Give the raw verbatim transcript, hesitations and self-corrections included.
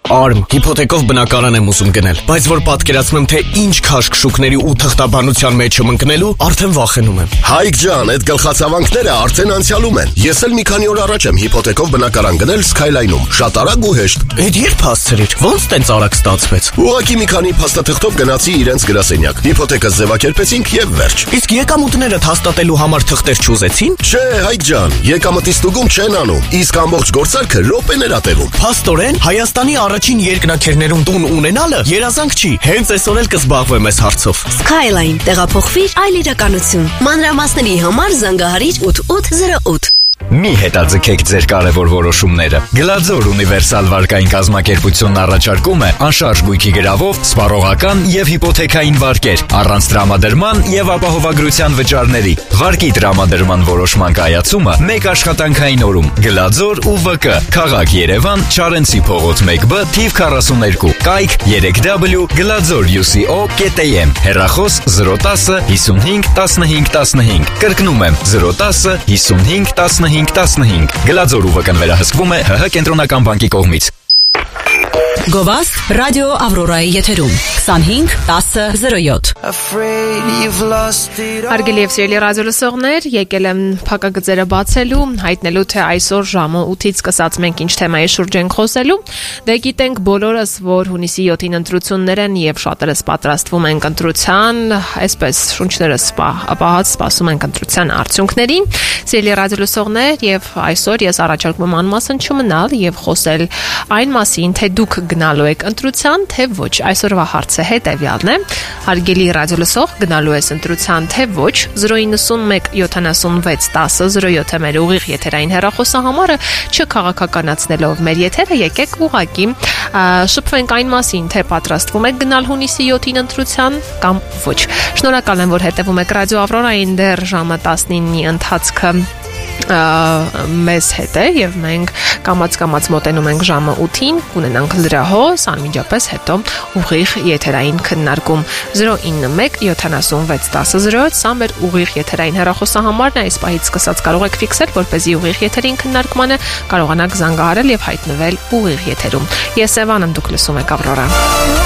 Արմ, հիփոթեկով բնակարան եմ ուզում գնել, բայց որ պատկերացնեմ, թե ինչ քաշքշուկների ու թղթաբանության մեջ եմ ընկնելու, արդեն վախենում եմ։ Հայկ ջան, այդ գլխացավանքները արդեն անցյալում են։ Ես էլ մի քանի օր առաջ եմ հիփոթեկով բնակարան գնել Skyline-ում։ Շատ արագ ու հեշտ։ Էդ երբ հասցրիր։ Ոնց տենց արագ ստացվեց։ Ուղղակի մի քանի փաստաթղթով գնացի իրենց գրասենյակ։ Հիփոթեկը ձևակերպեցինք եւ վերջ։ Իսկ եկամուտները հաստատելու համար թղթեր չուզեցին։ Չէ, Հայկ ջան, եկամտի ստուգում չեն անում, իսկ ամբողջ գործարքը րոպեներ ա տևում։ Փաստորեն, Հայաստանի առաջին երկնաքերներում տուն ունենալը երազանք չի։ Հենց այսօր էլ կզբաղվեմ այս հարցով։ Skyline տեղափոխվիր այլ իրականություն։ Մանրամասների համար զանգահարիր ութ ութ զրո ութ։ Մի հետաձգեք ձեր կարևոր որոշումները։ Գլաձոր ունիվերսալ վարկային կազմակերպությունն առաջարկում է անշարժ գույքի գրավով, սպառողական եւ հիպոթեքային վարկեր, առանց տրամադրման եւ ապահովագրության վճարների։ Վարկի տրամադրման որոշման կայացումը մեկ աշխատանքային օրում։ Գլաձոր ու ՎԿ, Քաղաք Երևան, Չարենցի փողոց մեկ բ, թիվ քառասուններկու, կայք երեք w gladzor u c o dot a m, հեռախոս zero one zero հիսունհինգ տասնհինգ տասնհինգ, կրկնում եմ zero one zero հիսունհինգ տասնհինգ տասնհինգ։ Գլաձոր ուվկն վերահսկվում է ՀՀ կենտրոնական բանկի կողմից։ Գովաստ ռադիո Ավրորայի եթերում քսանհինգ տասը զրո յոթ։ Հարգելի եւ սիրելի ռադիոլսողներ, եկել եմ փակագծերը բացելու, հայտնելու թե այսօր ժամը ութից սկսած մենք ինչ թեմայի շուրջ ենք խոսելու։ Դե գիտենք բոլորս, որ հունիսի յոթին ընտրություններ են եւ շատերս պատրաստվում ենք ընտրության, այսպես շունչներս ապահած սպասում ենք ընտրության արդյունքներին։ Սիրելի ռադիոլսողներ, եւ այսօր ես առաջարկում եմ անմասն չմնալ եւ խոսել այն մասին, թե դուք գնալու եք ընտրության, թե ոչ։ Այսօրվա հարցը հետևյալն է. հարգելի ռադիոլսող, գնալու ես ընտրության, թե ոչ։ zero nine one յոթանասունվեց տասը զրո յոթ է մեր ուղիղ եթերային հեռախոսահամարը, չքաղաքականացնելով մեր եթերը, եկեք ուղղակի շփվենք այն մասին, թե պատրաստվում եք գնալ հունիսի յոթին ընտրության կամ ոչ։ Շնորհակալ եմ, որ հետևում եք ռադիո Ավրորային դեռ ժամը տասնինի ընթացքը մեզ հետ է եւ մենք կամաց-կամաց մոտենում ենք ժամը ութին, կունենանք լրահոս, անմիջապես հետո ուղիղ եթերային քննարկում zero nine one յոթանասունվեց տասը զրո յոթ, սա մեր ուղիղ եթերային հեռախոսահամարն է, այս պահից սկսած կարող եք ֆիքսել, որպեսզի ուղիղ եթերին քննարկմանը կարողանաք զանգահարել եւ հայտնվել ուղիղ եթերում։ Ես Էվան եմ, դուք լսում եք Ավրորա։